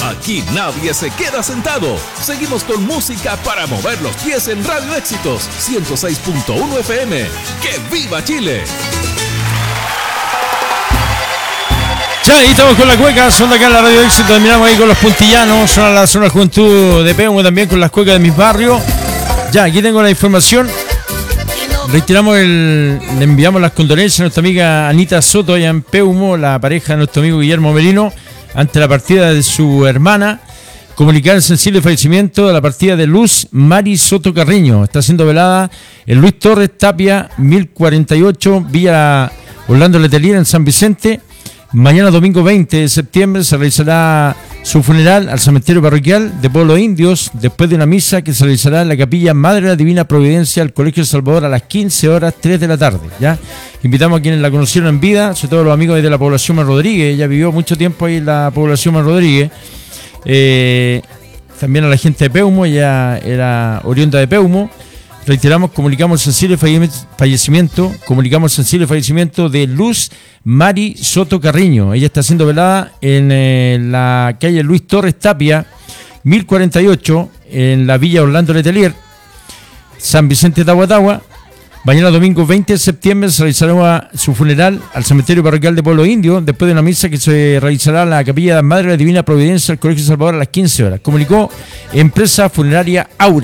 Aquí nadie se queda sentado. Seguimos con música para mover los pies en Radio Éxitos 106.1 FM. ¡Que viva Chile! Ya, ahí estamos con la cueca, son de acá en la Radio Éxito, terminamos ahí con los puntillanos, son la zona juventud de Peumo también con las cuecas de mis barrios. Ya, aquí tengo la información. Reiteramos le enviamos las condolencias a nuestra amiga Anita Soto allá en Peumo, la pareja de nuestro amigo Guillermo Merino, ante la partida de su hermana. Comunicar el sensible fallecimiento de la partida de Luz Mari Soto Carreño. Está siendo velada en Luis Torres Tapia 1048, Villa Orlando Letelier en San Vicente. Mañana domingo 20 de septiembre se realizará su funeral al cementerio parroquial de Pueblo Indios, después de una misa que se realizará en la capilla Madre de la Divina Providencia del Colegio Salvador a las 15 horas 3 de la tarde. ¿Ya? Invitamos a quienes la conocieron en vida, sobre todo los amigos de la población Man Rodríguez. Ella vivió mucho tiempo ahí en la población Man Rodríguez. También a la gente de Peumo, ella era oriunda de Peumo. Reiteramos, comunicamos el sensible fallecimiento de Luz Mari Soto Carreño. Ella está siendo velada en la calle Luis Torres Tapia 1048 en la Villa Orlando Letelier, San Vicente de Aguatagua. Mañana domingo 20 de septiembre se realizará su funeral al cementerio parroquial de Pueblo Indio, después de una misa que se realizará en la capilla Madre de la Divina Providencia del Colegio Salvador a las 15 horas. Comunicó Empresa Funeraria Aura.